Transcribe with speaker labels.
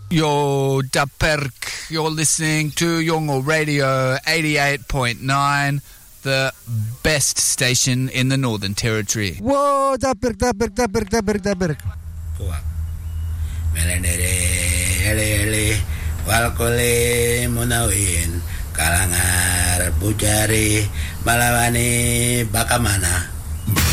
Speaker 1: Yo, Daperk, you're listening to Yongo Radio 88.9, the best station in the Northern Territory.
Speaker 2: Whoa, Daperk.
Speaker 3: Puak. Melendere, ele, walkole munawin, kalangar, bujari, malawani, bakamana.